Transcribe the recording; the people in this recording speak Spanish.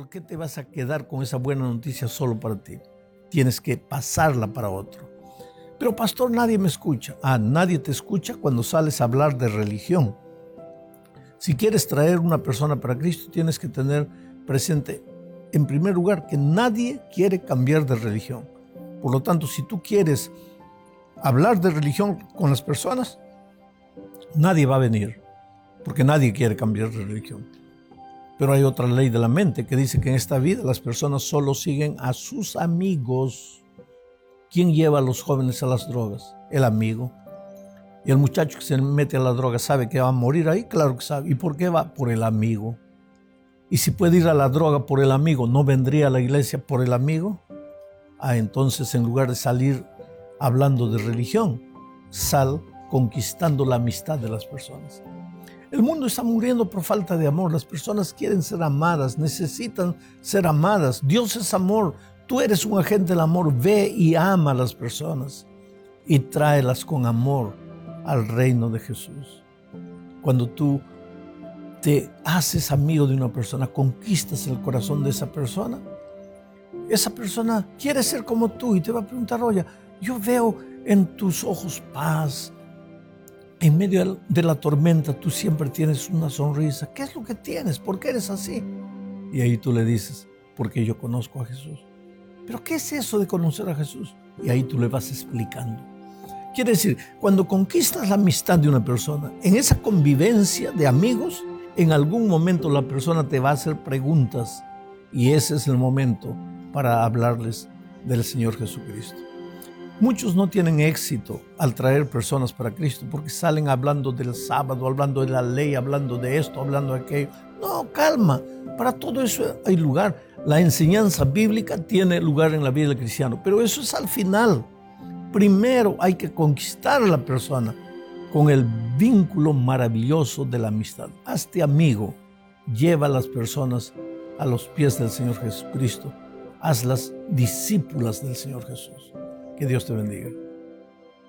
¿por qué te vas a quedar con esa buena noticia solo para ti? Tienes que pasarla para otro. Pero pastor, nadie me escucha. Nadie te escucha cuando sales a hablar de religión. Si quieres traer una persona para Cristo, tienes que tener presente, en primer lugar, que nadie quiere cambiar de religión. Por lo tanto, si tú quieres hablar de religión con las personas, nadie va a venir, porque nadie quiere cambiar de religión. Pero hay otra ley de la mente que dice que en esta vida las personas solo siguen a sus amigos. ¿Quién lleva a los jóvenes a las drogas? El amigo. Y el muchacho que se mete a la droga, ¿sabe que va a morir ahí? Claro que sabe. ¿Y por qué va? Por el amigo. Y si puede ir a la droga por el amigo, ¿no vendría a la iglesia por el amigo? Entonces, en lugar de salir hablando de religión, sal conquistando la amistad de las personas. El mundo está muriendo por falta de amor. Las personas quieren ser amadas, necesitan ser amadas. Dios es amor. Tú eres un agente del amor. Ve y ama a las personas y tráelas con amor al reino de Jesús. Cuando tú te haces amigo de una persona, conquistas el corazón de esa persona quiere ser como tú y te va a preguntar: oye, yo veo en tus ojos paz. En medio de la tormenta tú siempre tienes una sonrisa. ¿Qué es lo que tienes? ¿Por qué eres así? Y ahí tú le dices: porque yo conozco a Jesús. ¿Pero qué es eso de conocer a Jesús? Y ahí tú le vas explicando. Quiere decir, cuando conquistas la amistad de una persona, en esa convivencia de amigos, en algún momento la persona te va a hacer preguntas y ese es el momento para hablarles del Señor Jesucristo. Muchos no tienen éxito al traer personas para Cristo porque salen hablando del sábado, hablando de la ley, hablando de esto, hablando de aquello. No, calma, para todo eso hay lugar. La enseñanza bíblica tiene lugar en la vida del cristiano, pero eso es al final. Primero hay que conquistar a la persona con el vínculo maravilloso de la amistad. Hazte amigo, lleva a las personas a los pies del Señor Jesucristo. Hazlas discípulas del Señor Jesús. Que Dios te bendiga.